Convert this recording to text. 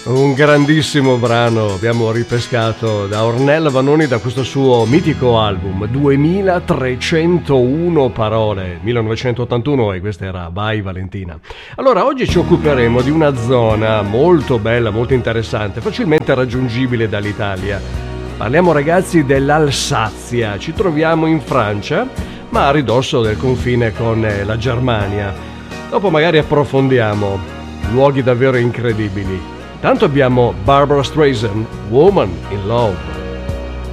Un grandissimo brano abbiamo ripescato da Ornella Vanoni da questo suo mitico album 2301 parole 1981, e questa era Vai Valentina. Allora, oggi ci occuperemo di una zona molto bella, molto interessante, facilmente raggiungibile dall'Italia. Parliamo, ragazzi, dell'Alsazia. Ci troviamo in Francia, ma a ridosso del confine con la Germania. Dopo magari approfondiamo luoghi davvero incredibili. Tanto abbiamo Barbra Streisand, Woman in Love.